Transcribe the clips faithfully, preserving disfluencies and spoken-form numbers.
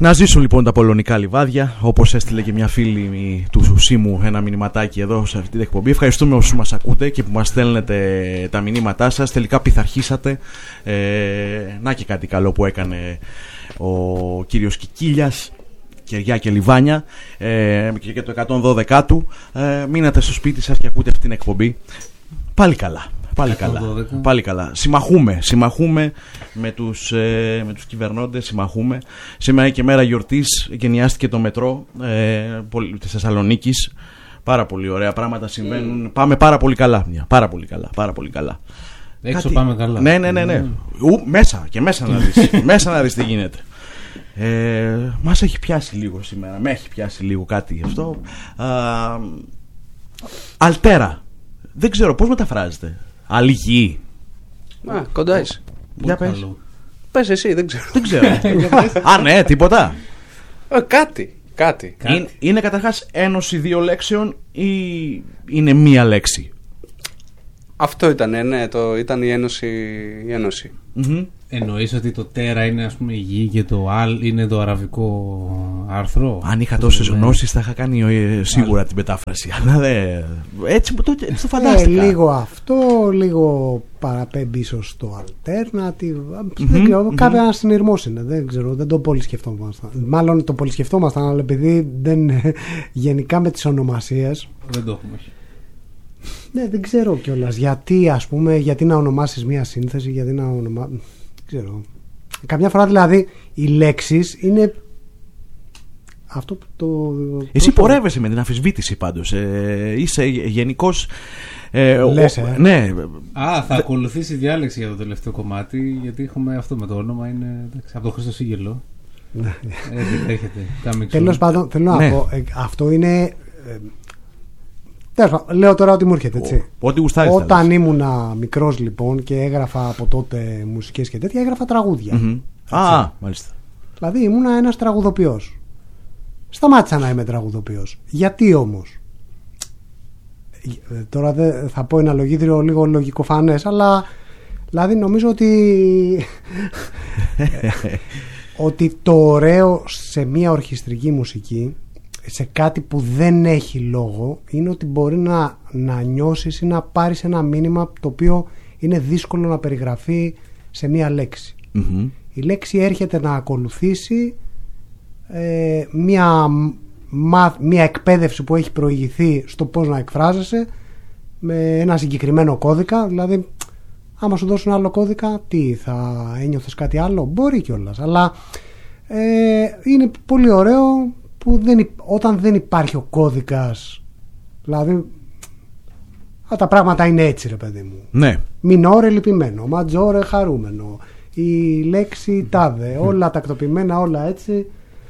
Να ζήσουν λοιπόν τα πολωνικά λιβάδια, όπως έστειλε και μια φίλη του Σίμου ένα μηνυματάκι εδώ σε αυτή την εκπομπή. Ευχαριστούμε όσους μας ακούτε και που μας στέλνετε τα μηνύματά σας. Τελικά πειθαρχήσατε. Ε, να και κάτι καλό που έκανε ο κύριος Κικίλιας, Κεριά και Λιβάνια, ε, και το εκατόν δώδεκα του. Ε, μείνατε στο σπίτι σας και ακούτε αυτή την εκπομπή. Πάλι καλά. Πάλι καλά. Πάλι καλά. Συμμαχούμε, συμμαχούμε με τους, ε, με τους κυβερνώντες, συμμαχούμε. Σήμερα και μέρα γιορτής, γενιάστηκε το μετρό ε, της Θεσσαλονίκης. Πάρα πολύ ωραία πράγματα συμβαίνουν. Mm. Πάμε πάρα πολύ καλά. Πάρα πολύ καλά. Πάρα πολύ καλά. Έξω Κάτι... πάμε καλά. Ναι, ναι, ναι. ναι. Mm. Ου, μέσα και μέσα να δεις. μέσα να δεις τι γίνεται. Ε, μας έχει πιάσει λίγο σήμερα. Με έχει πιάσει λίγο κάτι γι' αυτό. Α, Αλτέρα. Δεν ξέρω πώς μεταφράζεται. Άλλη γη. Α, κοντά είσαι. Για πες. Πες εσύ, δεν ξέρω. Δεν ξέρω. Α, ναι, τίποτα. Ε, κάτι, κάτι. Είναι, είναι καταρχάς ένωση δύο λέξεων ή είναι μία λέξη? Αυτό ήταν, ναι, το, ήταν η ένωση. Η ένωση. Mm-hmm. Εννοείς ότι το τέρα είναι, ας πούμε, η γη και το αλ είναι το αραβικό άρθρο? Αν είχα τόσες γνώσεις θα είχα κάνει ε, σίγουρα Άλλη. την μετάφραση. Αλλά δε, έτσι, το, έτσι το φαντάστηκα. Ε, λίγο αυτό, λίγο παραπέμπει ίσως στο alternative. Mm-hmm, δεν ξέρω, mm-hmm. κάποια συνειρμός είναι. Δεν ξέρω, δεν το πολυσκεφτόμασταν. Μάλλον το πολυσκεφτόμασταν, αλλά επειδή δεν, γενικά με τις ονομασίες. Δεν το έχουμε. Ναι, δεν ξέρω κιόλας γιατί, ας πούμε, γιατί να ονομάσεις μία σύνθεση, γιατί να ονομάσεις. Δεν ξέρω. Καμιά φορά δηλαδή οι λέξεις είναι αυτό που το. Εσύ πορεύεσαι με την αμφισβήτηση πάντως. Ε, είσαι γενικός. Ε, Λες, ο, ε. Ναι. Α, θα Δε... ακολουθήσει διάλεξη για το τελευταίο κομμάτι, γιατί έχουμε αυτό με το όνομα. Είναι εντάξει, από το Χρήστο Σίγελο. Έρχεται. Τέλος πάντων, θέλω ναι. να πω, ε, αυτό είναι. Ε, Τέλος, λέω τώρα ότι μου έρχεται, έτσι. Ο, ό,τι γουστάρεις. Όταν ήμουνα μικρός λοιπόν και έγραφα από τότε μουσικές και τέτοια, έγραφα τραγούδια. Mm-hmm. Α, μάλιστα. Δηλαδή ήμουνα ένας τραγουδοποιός. Σταμάτησα να είμαι τραγουδοποιός. Γιατί όμως? Ε, τώρα δεν θα πω ένα λογίδριο λίγο λογικοφανές, αλλά δηλαδή νομίζω ότι ότι το ωραίο σε μια ορχιστρική μουσική, σε κάτι που δεν έχει λόγο, είναι ότι μπορεί να, να νιώσεις ή να πάρεις ένα μήνυμα το οποίο είναι δύσκολο να περιγραφεί σε μία λέξη. Mm-hmm. Η λέξη έρχεται να ακολουθήσει ε, μία, μα, μία εκπαίδευση που έχει προηγηθεί στο πώς να εκφράζεσαι με ένα συγκεκριμένο κώδικα. Δηλαδή άμα σου δώσουν άλλο κώδικα, τι, θα ένιωθες κάτι άλλο? Μπορεί κιόλας, αλλά ε, είναι πολύ ωραίο που δεν, όταν δεν υπάρχει ο κώδικας, δηλαδή α, τα πράγματα είναι έτσι, ρε παιδί μου. Ναι. Μινόρε λυπημένο, ματζόρε χαρούμενο, η λέξη τάδε, mm. όλα τακτοποιημένα, όλα έτσι.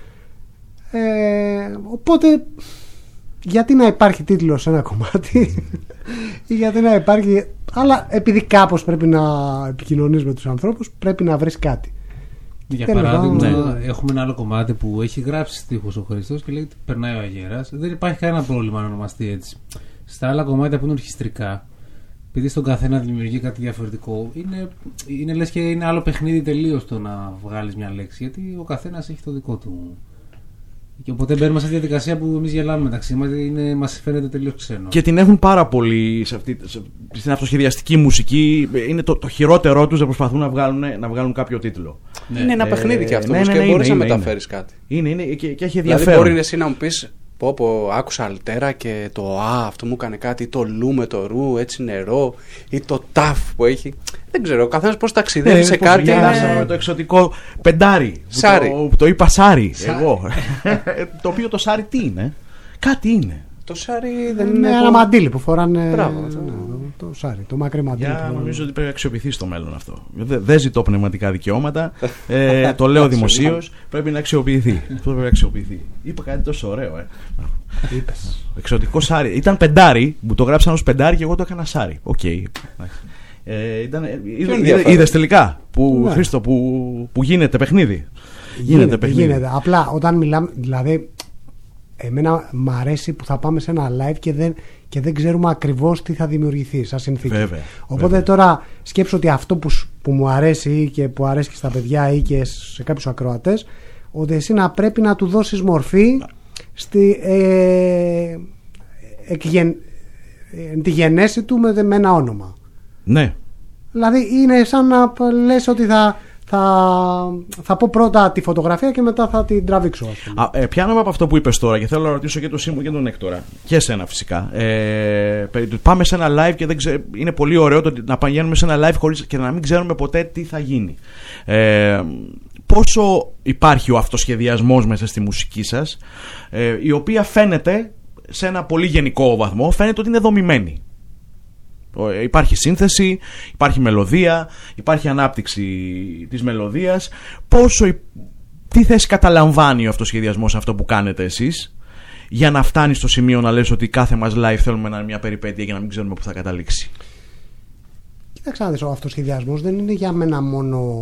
Ε, οπότε γιατί να υπάρχει τίτλος σε ένα κομμάτι ή γιατί να υπάρχει, αλλά επειδή κάπως πρέπει να επικοινωνείς με τους ανθρώπους, πρέπει να βρεις κάτι. Για Τέλος, παράδειγμα, ναι. έχουμε ένα άλλο κομμάτι που έχει γράψει στίχους ο Χρήστος και λέει ότι περνάει ο Αγέρας. Δεν υπάρχει κανένα πρόβλημα να ονομαστεί έτσι. Στα άλλα κομμάτια που είναι ορχιστρικά, επειδή στον καθένα δημιουργεί κάτι διαφορετικό, είναι, είναι λες και είναι άλλο παιχνίδι τελείως το να βγάλεις μια λέξη, γιατί ο καθένας έχει το δικό του. Και οπότε μπαίνουμε σε αυτή τη διαδικασία που εμείς γελάμε μεταξύ μας, μας φαίνεται τελείως ξένο. Και την έχουν πάρα πολύ σε αυτή, σε, στην αυτοσχεδιαστική μουσική. Είναι το, το χειρότερό τους να προσπαθούν να βγάλουν, να βγάλουν κάποιο τίτλο. Ναι. Είναι ένα παιχνίδι και αυτό, ναι, όμως ναι, και ναι, μπορείς είναι, να είναι, μεταφέρεις είναι. κάτι. Είναι, είναι και, και έχει ενδιαφέρον. Δηλαδή μπορεί εσύ να μου πεις, πω πω άκουσα αλτέρα και το α, αυτό μου έκανε κάτι, ή το λου με το ρου, έτσι νερό, ή το ταφ που έχει. Δεν ξέρω, ο καθένας πώς ταξιδεύει ναι, σε κάτι. Γελάσαμε με το εξωτικό πεντάρι. Σάρι. Που το, που το είπα σάρι, σάρι. Εγώ. Το οποίο το σάρι τι είναι? Κάτι είναι. Το σάρι δεν είναι. Είναι ένα το... μαντίλι που φοράνε. Μπράβο, το, το, το σάρι, το μακρύ μαντίλι. Για, που... Νομίζω ότι πρέπει να αξιοποιηθεί στο μέλλον αυτό. Δεν δε ζητώ πνευματικά δικαιώματα. ε, το λέω δημοσίως. Πρέπει να αξιοποιηθεί. Αυτό πρέπει να αξιοποιηθεί. Είπα κάτι τόσο ωραίο, ε. Είπες. Εξωτικό σάρι. Ήταν πεντάρι, μου το γράψαν ως πεντάρι και εγώ το έκανα σάρι. Οκ. Okay. Ε, Είδες τελικά που, ναι. Χρήστο, που, που γίνεται παιχνίδι. Γίνεται, γίνεται παιχνίδι. Γίνεται. Απλά όταν μιλάμε, δηλαδή, εμένα μ' αρέσει που θα πάμε σε ένα live και δεν, και δεν ξέρουμε ακριβώς τι θα δημιουργηθεί σαν συνθήκη. Βέβαια, Οπότε βέβαια. Τώρα σκέψω ότι αυτό που, που μου αρέσει και που αρέσει και στα παιδιά ή και σε κάποιους ακροατές, ότι εσύ να πρέπει να του δώσεις μορφή στη, ε, εκγεν, ε, τη γενέση του με, με ένα όνομα. Ναι. Δηλαδή είναι σαν να λες ότι θα, θα, θα πω πρώτα τη φωτογραφία και μετά θα την τραβήξω. Α, ε, πιάνομαι από αυτό που είπες τώρα και θέλω να ρωτήσω και τον Σίμω και τον Έκτορα και εσένα φυσικά. Ε, πάμε σε ένα live και δεν ξέ, είναι πολύ ωραίο το να πηγαίνουμε σε ένα live χωρίς και να μην ξέρουμε ποτέ τι θα γίνει. Ε, πόσο υπάρχει ο αυτοσχεδιασμός μέσα στη μουσική σας, ε, η οποία φαίνεται σε ένα πολύ γενικό βαθμό, φαίνεται ότι είναι δομημένη. Υπάρχει σύνθεση, υπάρχει μελωδία, υπάρχει ανάπτυξη της μελωδίας. Πόσο, τι θέση καταλαμβάνει ο αυτοσχεδιασμός αυτό που κάνετε εσείς, για να φτάνει στο σημείο να λες ότι κάθε μας live θέλουμε να είναι μια περιπέτεια και να μην ξέρουμε πού θα καταλήξει? Κοίταξε να δεις, ο αυτοσχεδιασμός δεν είναι για μένα μόνο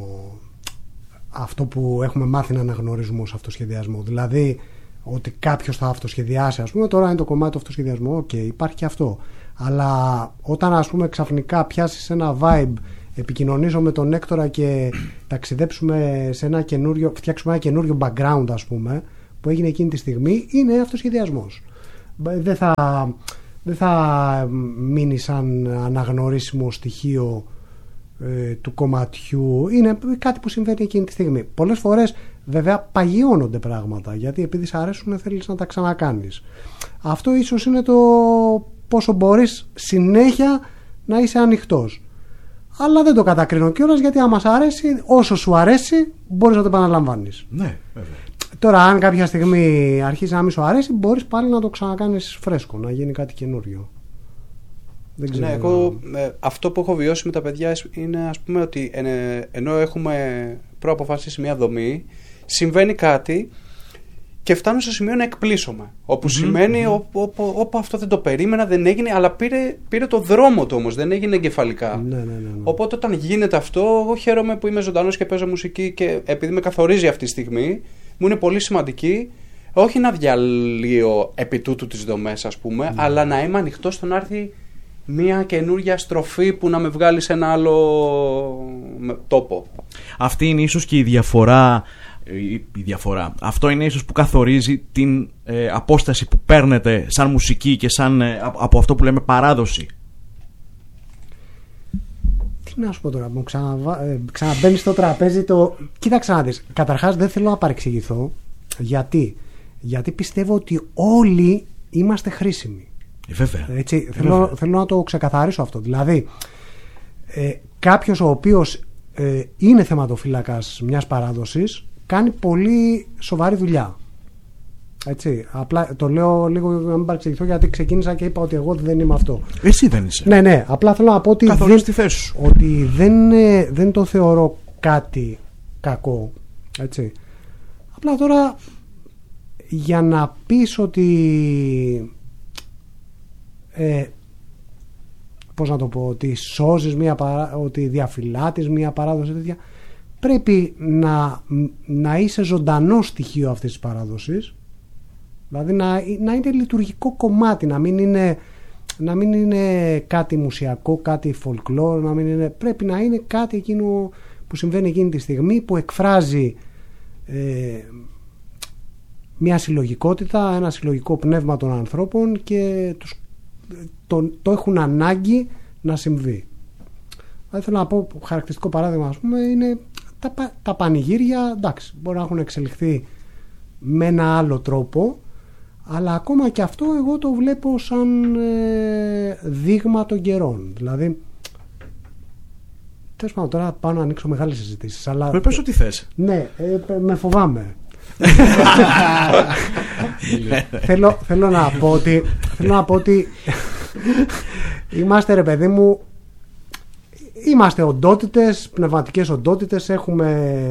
αυτό που έχουμε μάθει να αναγνωρίζουμε ως αυτοσχεδιασμό. Δηλαδή ότι κάποιος θα αυτοσχεδιάσει, ας πούμε, τώρα είναι το κομμάτι του αυτοσχεδιασμού, οκ, okay, υπάρχει και αυτό. Αλλά όταν, ας πούμε, ξαφνικά πιάσεις ένα vibe, επικοινωνήσω με τον Έκτορα και ταξιδέψουμε σε ένα καινούριο, φτιάξουμε ένα καινούριο background, ας πούμε, που έγινε εκείνη τη στιγμή, είναι αυτοσχεδιασμός. Δεν θα, δεν θα μείνει σαν αναγνωρίσιμο στοιχείο ε, του κομματιού. Είναι κάτι που συμβαίνει εκείνη τη στιγμή. Πολλές φορές βέβαια παγιώνονται πράγματα, γιατί επειδή σ' αρέσουν θέλεις να τα ξανακάνεις. Αυτό ίσως είναι το πόσο μπορείς συνέχεια να είσαι ανοιχτός. Αλλά δεν το κατακρίνω κιόλας, γιατί άμα σ' αρέσει, όσο σου αρέσει, μπορείς να το επαναλαμβάνεις. Ναι, βέβαια. Τώρα, αν κάποια στιγμή αρχίσει να μην σου αρέσει, μπορείς πάλι να το ξανακάνεις φρέσκο, να γίνει κάτι καινούριο. Δεν ξέρω. Ναι, εγώ, ε, αυτό που έχω βιώσει με τα παιδιά είναι, ας πούμε, ότι ε, ενώ έχουμε προαποφασίσει μια δομή, συμβαίνει κάτι και φτάνω στο σημείο να εκπλήσωμαι. Όπου mm-hmm, σημαίνει mm-hmm. όπου, όπου αυτό δεν το περίμενα, δεν έγινε, αλλά πήρε, πήρε το δρόμο του όμως, δεν έγινε εγκεφαλικά. Ναι, ναι, ναι, ναι. Οπότε όταν γίνεται αυτό, εγώ χαίρομαι που είμαι ζωντανός και παίζω μουσική, και επειδή με καθορίζει αυτή τη στιγμή, μου είναι πολύ σημαντική, όχι να διαλύω επί τούτου τις δομές, ας πούμε, mm. αλλά να είμαι ανοιχτός στο να έρθει μια καινούργια στροφή που να με βγάλει σε ένα άλλο τόπο. Αυτή είναι ίσως και η διαφορά. Η διαφορά. Αυτό είναι ίσως που καθορίζει την ε, απόσταση που παίρνετε σαν μουσική και σαν, ε, από αυτό που λέμε παράδοση. Τι να σου πω τώρα, μου ξαναβα... ε, ξαναμπαίνεις στο τραπέζι το... Κοίταξε να δεις, καταρχάς δεν θέλω να παρεξηγηθώ. Γιατί, Γιατί πιστεύω ότι όλοι είμαστε χρήσιμοι. Ε, βέβαια. Έτσι, ε, θέλω, βέβαια. θέλω να το ξεκαθαρίσω αυτό. Δηλαδή ε, κάποιος ο οποίος ε, είναι θεματοφύλακας μιας παράδοσης κάνει πολύ σοβαρή δουλειά. Έτσι, απλά το λέω λίγο να μην παρεξηγηθώ, γιατί ξεκίνησα και είπα ότι εγώ δεν είμαι αυτό. Εσύ δεν είσαι. Ναι, ναι, απλά θέλω να πω ότι καθορίζεις δεν, τη θέση σου. ότι δεν, δεν το θεωρώ κάτι κακό. Έτσι. Απλά τώρα για να πεις ότι ε, πώς να το πω, ότι σώζεις μια παρά, ότι διαφυλάτεις μια παράδοση τέτοια, πρέπει να, να είσαι ζωντανό στοιχείο αυτής της παράδοσης. Δηλαδή να, να είναι λειτουργικό κομμάτι, να μην είναι, να μην είναι κάτι μουσιακό, κάτι folklore, να μην είναι, πρέπει να είναι κάτι εκείνο που συμβαίνει εκείνη τη στιγμή, που εκφράζει ε, μια συλλογικότητα, ένα συλλογικό πνεύμα των ανθρώπων και τους, το, το έχουν ανάγκη να συμβεί. Δηλαδή θέλω να πω, χαρακτηριστικό παράδειγμα, ας πούμε, είναι τα, τα πανηγύρια. Εντάξει, μπορεί να έχουν εξελιχθεί με ένα άλλο τρόπο, αλλά ακόμα και αυτό εγώ το βλέπω σαν ε, δείγμα των καιρών. Δηλαδή, τέλος πάντων, τώρα πάω να ανοίξω μεγάλες συζητήσεις. Αλλά... Με πες ό,τι θες. Ναι, ε, με φοβάμαι. θέλω, θέλω να πω ότι θέλω να πω ότι είμαστε, ρε παιδί μου, είμαστε οντότητες, πνευματικές οντότητες, έχουμε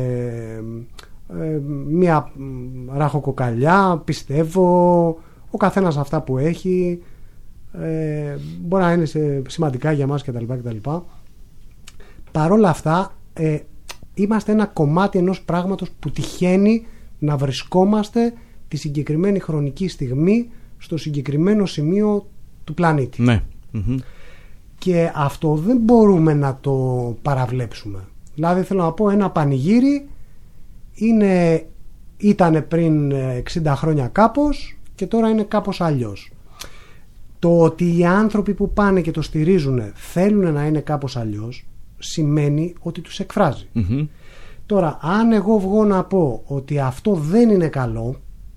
ε, μία ραχοκοκαλιά, πιστεύω, ο καθένας αυτά που έχει ε, μπορεί να είναι σε, σημαντικά για μας κτλ. κτλ. Παρόλα αυτά ε, είμαστε ένα κομμάτι ενός πράγματος που τυχαίνει να βρισκόμαστε τη συγκεκριμένη χρονική στιγμή στο συγκεκριμένο σημείο του πλανήτη. Ναι. Mm-hmm. Και αυτό δεν μπορούμε να το παραβλέψουμε. Δηλαδή θέλω να πω, ένα πανηγύρι είναι ήτανε πριν εξήντα χρόνια κάπως και τώρα είναι κάπως αλλιώς. Το ότι οι άνθρωποι που πάνε και το στηρίζουν θέλουν να είναι κάπως αλλιώς σημαίνει ότι τους εκφράζει. Mm-hmm. Τώρα, αν εγώ βγω να πω ότι αυτό δεν είναι καλό,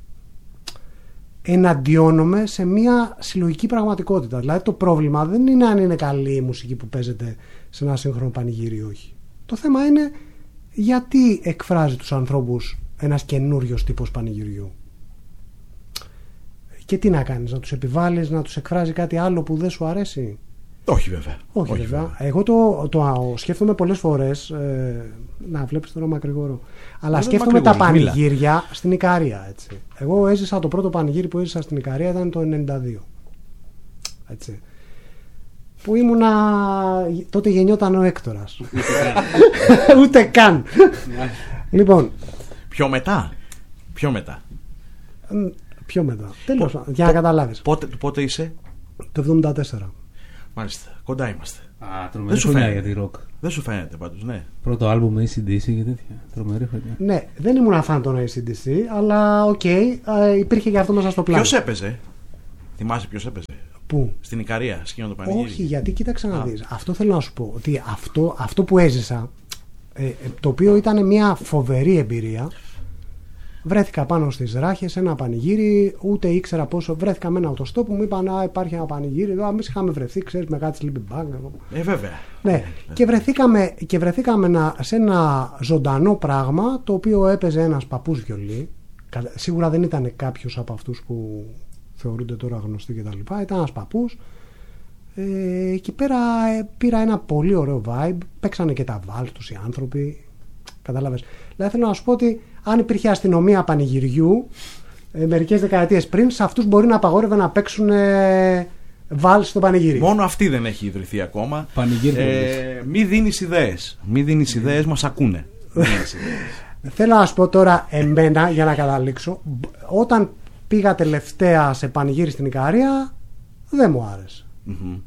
εναντιώνομαι σε μια συλλογική πραγματικότητα. Δηλαδή το πρόβλημα δεν είναι αν είναι καλή η μουσική που παίζεται σε ένα σύγχρονο πανηγύρι ή όχι. Το θέμα είναι γιατί εκφράζει τους ανθρώπους ένας καινούριος τύπος πανηγυριού. Και τι να κάνεις, να τους επιβάλλεις να τους εκφράζει κάτι άλλο που δεν σου αρέσει? Όχι βέβαια. Όχι, Όχι βέβαια. βέβαια. Εγώ το, το σκέφτομαι πολλές φορές. Ε, να βλέπεις τώρα μακρηγόρο. Αλλά σκέφτομαι τα πανηγύρια μίλα. Στην Ικαρία. Έτσι. Εγώ έζησα το πρώτο πανηγύρι που έζησα στην Ικαρία ήταν το ενενήντα δύο. Έτσι. Που ήμουνα. Τότε γεννιόταν ο Έκτορας. Ούτε καν. Λοιπόν. Πιο μετά. Πιο μετά. Πιο μετά. Τέλος πάντων. Για να καταλάβεις. Πότε, πότε είσαι? Το εβδομήντα τέσσερα. Μάλιστα, κοντά είμαστε. Α, τρομερή χρονιά για τη ροκ. Δεν σου φαίνεται πάντως, ναι. Πρώτο άλμπουμ με έι σι ντι σι και τέτοια. Τρομερή χρονιά. Ναι, δεν ήμουν φαν των έι σι ντι σι, αλλά οκ, okay, υπήρχε και αυτό μέσα στο πλάνο. Ποιος έπαιζε? Θυμάσαι ποιος έπαιζε? Πού? Στην Ικαρία, σκήνο το πανηγύρι. Όχι, γιατί κοίταξε να δεις. Αυτό θέλω να σου πω. Ότι αυτό, αυτό που έζησα, ε, το οποίο ήταν μια φοβερή εμπειρία. Βρέθηκα πάνω στις ράχες, ένα πανηγύρι, ούτε ήξερα πόσο. Βρέθηκα με ένα οτοστό που μου είπαν: Α, υπάρχει ένα πανηγύρι εδώ. Εμείς είχαμε βρεθεί, ξέρεις, με κάτι sleeping bag. Ε, βέβαια. Ναι, και βρεθήκαμε, και βρεθήκαμε να, σε ένα ζωντανό πράγμα το οποίο έπαιζε ένας παππούς βιολί. Σίγουρα δεν ήταν κάποιος από αυτούς που θεωρούνται τώρα γνωστοί κτλ. Ήταν ένας παππούς. Ε, εκεί πέρα ε, πήρα ένα πολύ ωραίο vibe. Παίξανε και τα βάλς τους οι άνθρωποι. Κατάλαβες. Δηλαδή θέλω να σου πω ότι αν υπήρχε αστυνομία πανηγυριού ε, μερικές δεκαετίες πριν, σε αυτούς μπορεί να απαγόρευε να παίξουν ε, βάλς στο πανηγύρι. Μόνο αυτή δεν έχει ιδρυθεί ακόμα. Πανηγύρι. Ε, μη δίνεις ιδέες. Μη δίνεις ιδέες, μας ακούνε. Θέλω να σου πω τώρα εμένα, για να καταλήξω, όταν πήγα τελευταία σε πανηγύρι στην Ικαρία, δεν μου άρεσε. Mm-hmm.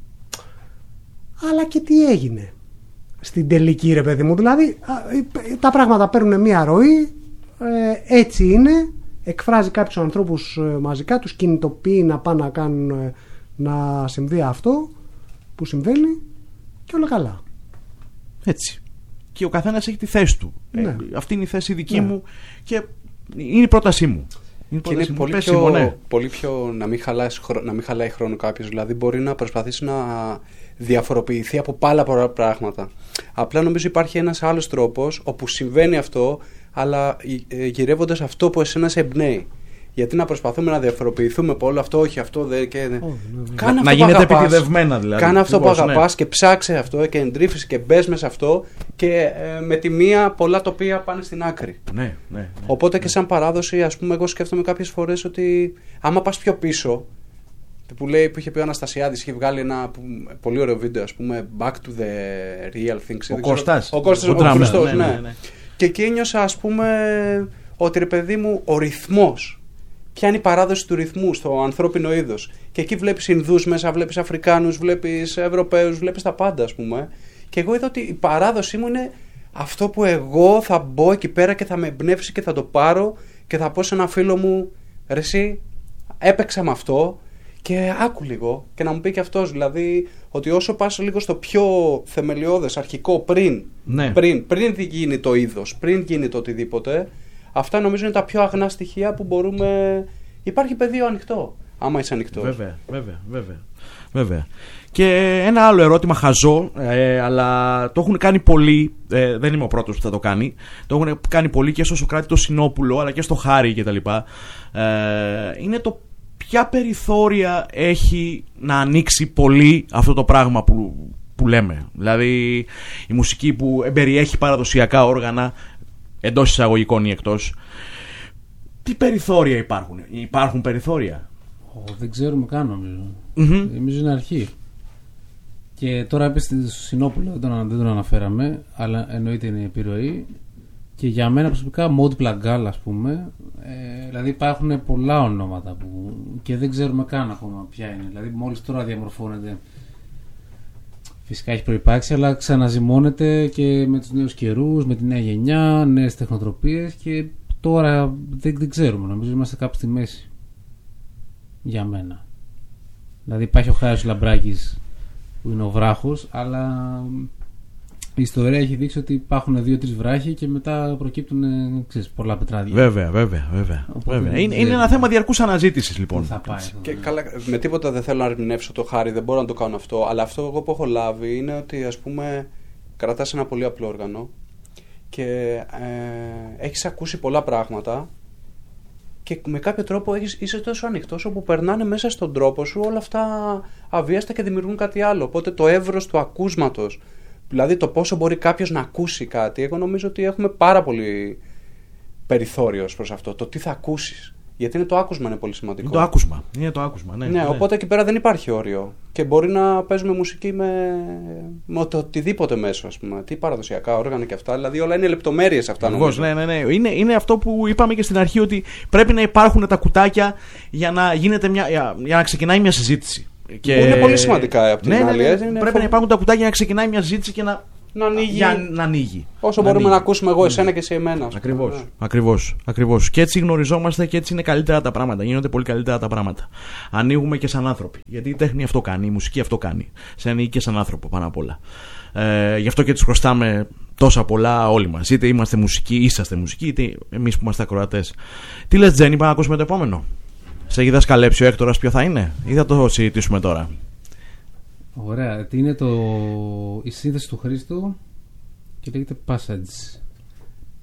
Αλλά και τι έγινε στην τελική, ρε παιδί μου? Δηλαδή τα πράγματα παίρνουν μια ροή, ε, έτσι είναι, εκφράζει κάποιους ανθρώπους μαζικά, τους κινητοποιεί να πάνε να κάνουν, να συμβεί αυτό που συμβαίνει και όλα καλά. Έτσι. Και ο καθένας έχει τη θέση του. Ναι. Ε, αυτή είναι η θέση δική ναι. μου και είναι η πρότασή μου. Είναι και είναι πολύ πιο, ναι. πολύ πιο να μην, χαλάει, να μην χαλάει χρόνο κάποιος. Δηλαδή μπορεί να προσπαθήσει να διαφοροποιηθεί από πάρα πολλά πράγματα. Απλά νομίζω υπάρχει ένας άλλος τρόπος όπου συμβαίνει αυτό, αλλά γυρεύοντας αυτό που εσένα σε εμπνέει. Γιατί να προσπαθούμε να διαφοροποιηθούμε από όλο αυτό, όχι αυτό δεν. Και... Oh, ναι, ναι. Να, να γίνεται επιτηδευμένα δηλαδή. Κάνε αυτό που αγαπάς, ναι. Και ψάξε αυτό και εντρύφησε και μπες μέσα σε αυτό και ε, με τη μία πολλά τοπία πάνε στην άκρη. Ναι, ναι, ναι, Οπότε ναι. Και σαν παράδοση, ας πούμε, εγώ σκέφτομαι κάποιες φορές ότι άμα πας πιο πίσω, που, λέει, που είχε πει ο Αναστασιάδης, είχε βγάλει ένα πολύ ωραίο βίντεο, ας πούμε, Back to the Real Things. Ο Κώστας. Ο Κώστας, ο Χριστός, ναι, ναι, ναι, ναι. Και εκεί ένιωσα, ας πούμε, ότι ρε παιδί μου, ο ρυθμός. Ποια είναι η παράδοση του ρυθμού στο ανθρώπινο είδος. Και εκεί βλέπεις Ινδούς μέσα, βλέπεις Αφρικάνους, βλέπεις Ευρωπαίους, βλέπεις τα πάντα, ας πούμε. Και εγώ είδα ότι η παράδοσή μου είναι αυτό που εγώ θα μπω εκεί πέρα και θα με εμπνεύσει και θα το πάρω και θα πω σε ένα φίλο μου, ρε εσύ, έπαιξα με αυτό και άκου λίγο. Και να μου πει και αυτός, δηλαδή, ότι όσο πας λίγο στο πιο θεμελιώδες, αρχικό, πριν, ναι. πριν, πριν γίνει το είδος, πριν γίνει το οτιδήποτε. Αυτά νομίζω είναι τα πιο αγνά στοιχεία που μπορούμε. Υπάρχει πεδίο ανοιχτό. Άμα είσαι ανοιχτός. Βέβαια, βέβαια, βέβαια, βέβαια. Και ένα άλλο ερώτημα χαζό, ε, αλλά το έχουν κάνει πολλοί. Ε, δεν είμαι ο πρώτος που θα το κάνει. Το έχουν κάνει πολλοί και στο Σωκράτη το Σινόπουλο, αλλά και στο Χάρη κτλ. Ε, είναι το ποια περιθώρια έχει να ανοίξει πολύ αυτό το πράγμα που, που λέμε. Δηλαδή η μουσική που εμπεριέχει παραδοσιακά όργανα. Εντός εισαγωγικών ή εκτός. Τι περιθώρια υπάρχουν? Υπάρχουν περιθώρια? Oh, δεν ξέρουμε καν νομίζω. Mm-hmm. Νομίζω είναι αρχή. Και τώρα έπεσε στο Σινόπουλο, δεν τον, δεν τον αναφέραμε, αλλά εννοείται είναι η επιρροή. Και για μένα προσωπικά Maud Plangal, ας πούμε, ε, δηλαδή υπάρχουν πολλά ονόματα που και δεν ξέρουμε καν ακόμα ποια είναι. Δηλαδή μόλις τώρα διαμορφώνεται. Φυσικά έχει προϋπάρξει, αλλά ξαναζυμώνεται και με τους νέους καιρούς, με τη νέα γενιά, νέες τεχνοτροπίες και τώρα δεν, δεν ξέρουμε. Νομίζω είμαστε κάπου στη μέση. Για μένα. Δηλαδή υπάρχει ο Χάρης Λαμπράκης που είναι ο βράχος, αλλά η ιστορία έχει δείξει ότι υπάρχουν δύο-τρεις βράχοι και μετά προκύπτουν, ξέρεις, πολλά πετράδια. Βέβαια, βέβαια, βέβαια. βέβαια. Είναι, είναι ένα θέμα διαρκούς αναζήτησης, λοιπόν. Θα πάει, και καλά, με τίποτα δεν θέλω να ερμηνεύσω το Χάρη, δεν μπορώ να το κάνω αυτό, αλλά αυτό εγώ που έχω λάβει είναι ότι, ας πούμε, κρατάς ένα πολύ απλό όργανο και ε, έχεις ακούσει πολλά πράγματα και με κάποιο τρόπο έχεις, είσαι τόσο ανοιχτός όπου περνάνε μέσα στον τρόπο σου όλα αυτά αβίαστα και δημιουργούν κάτι άλλο. Οπότε το εύρος του ακούσματος, δηλαδή το πόσο μπορεί κάποιος να ακούσει κάτι, εγώ νομίζω ότι έχουμε πάρα πολύ περιθώριο προς αυτό. Το τι θα ακούσεις. Γιατί είναι το άκουσμα είναι πολύ σημαντικό. Το άκουσμα. Είναι το άκουσμα, ναι. Ναι, ναι. Οπότε εκεί πέρα δεν υπάρχει όριο. Και μπορεί να παίζουμε μουσική με, με το οτιδήποτε μέσο, ας πούμε. Τι παραδοσιακά όργανα και αυτά. Δηλαδή όλα είναι λεπτομέρειες αυτά. Ακριβώς, ναι, ναι, ναι. Είναι, είναι αυτό που είπαμε και στην αρχή, ότι πρέπει να υπάρχουν τα κουτάκια για να, γίνεται μια, για, για να ξεκινάει μια συζήτηση. Και... είναι πολύ σημαντικά από την ναι, άλλη. Ναι, ναι, ναι. Είναι πρέπει φο... να υπάρχουν τα κουτάκια για να ξεκινάει μια συζήτηση και να. Να ανοίγει. Για να ανοίγει. Όσο να μπορούμε ανοίγει. να ακούσουμε εγώ εσένα και εσύ εμένα. Ακριβώς, ναι. ακριβώς, ακριβώς. Και έτσι γνωριζόμαστε και έτσι είναι καλύτερα τα πράγματα. Γίνονται πολύ καλύτερα τα πράγματα. Ανοίγουμε και σαν άνθρωποι. Γιατί η τέχνη αυτό κάνει, η μουσική αυτό κάνει. Σε ανοίγει και σαν άνθρωπο πάνω απ' όλα. Ε, γι' αυτό και τους χρωστάμε τόσα πολλά όλοι μας. Είτε είμαστε μουσικοί, είσαστε μουσικοί, είτε εμείς που είμαστε ακροατές. Τι λες, Τζένι, πάμε να ακούσουμε το επόμενο. Σε έχει δασκαλέψει ο Έκτορας ποιο θα είναι, ή θα το συζητήσουμε τώρα? Ωραία, τι είναι το... η σύνθεση του Χρήστου και λέγεται Passage.